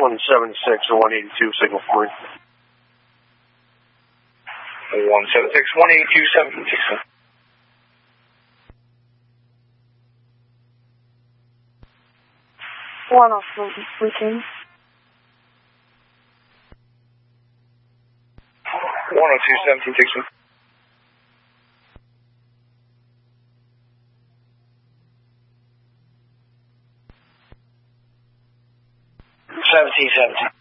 176 or 182 signal for me. 176, 182, 760. One off, weekend. 102, 1760. Seventeen.